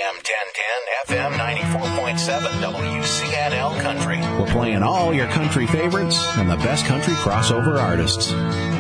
AM 1010, FM 94.7, WCNL Country. We're playing all your country favorites and the best country crossover artists.